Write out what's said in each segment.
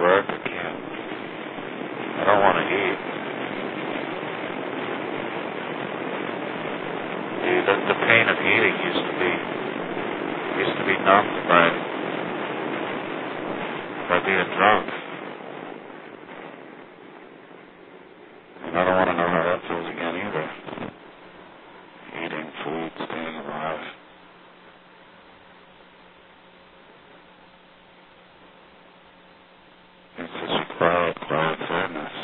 work. I can't. I don't want to eat. Dude, the pain of eating used to be numbed by being drunk. And I don't want to know how that feels again either. Eating food, staying alive. It's such a cloud sadness.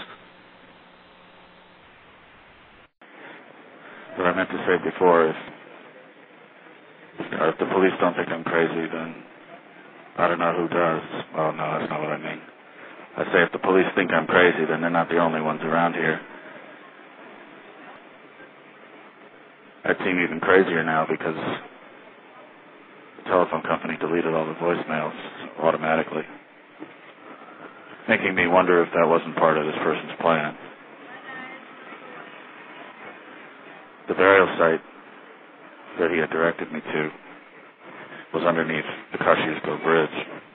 What I meant to say before is, if the police don't think I'm crazy, then I don't know who does. Well, no, that's not what I mean. I say if the police think I'm crazy, then they're not the only ones around here. I'd seem even crazier now because the telephone company deleted all the voicemails automatically, making me wonder if that wasn't part of this person's plan. The burial site that he had directed me to was underneath the Kosciuszko Bridge.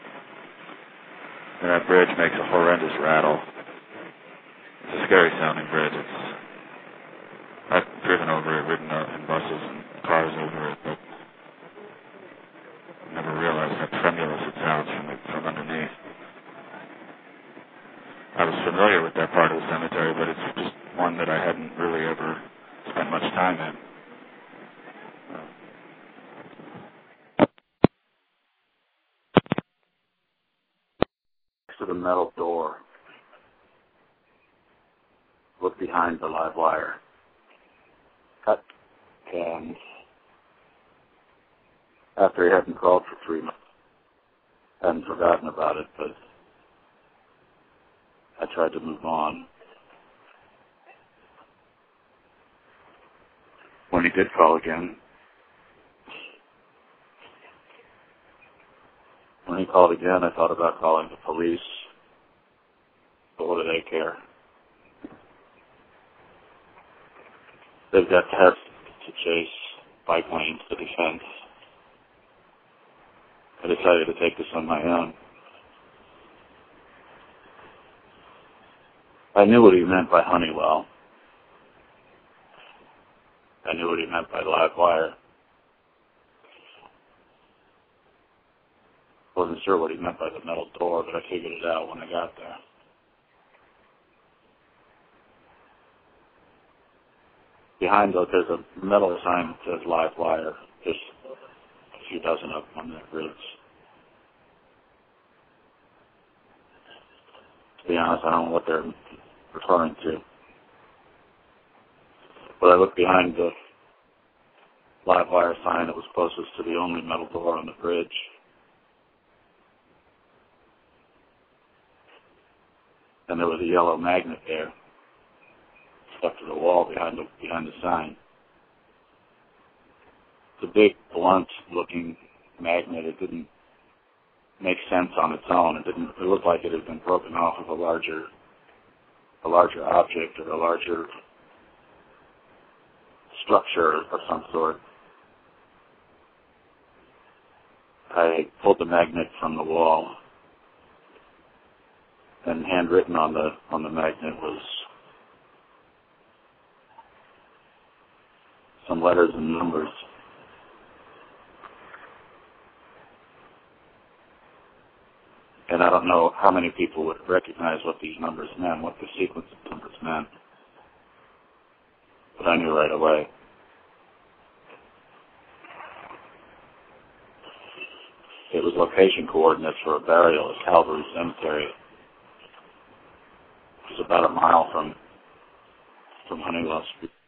And that bridge makes a horrendous rattle. It's a scary sounding bridge. I've driven over it, ridden in buses and cars over it, but I never realized how tremulous it sounds from underneath. I was familiar with that part of the cemetery, but it's just one that I hadn't really ever spent much time in. Next to the metal door, look behind the live wire. Cut. And after he hadn't called for 3 months, I hadn't forgotten about it, but I tried to move on. When he did call again, I thought about calling the police, but what do they care? They've got tests to chase biplanes to defense. I decided to take this on my own. I knew what he meant by Honeywell. I knew what he meant by live wire. Wasn't sure what he meant by the metal door, but I figured it out when I got there. Behind it, there's a metal sign that says live wire. There's a few dozen of them on that bridge. To be honest, I don't know what they're referring to. But I looked behind the live wire sign that was closest to the only metal door on the bridge. And there was a yellow magnet there, stuck to the wall behind the sign. It's a big, blunt-looking magnet. It didn't make sense on its own. It looked like it had been broken off of a larger object or a larger structure of some sort. I pulled the magnet from the wall, and handwritten on the magnet was some letters and numbers. And I don't know how many people would recognize what these numbers meant, what the sequence of numbers meant. But I knew right away. It was location coordinates for a burial at Calvary Cemetery. It was about a mile from Honeywell Street.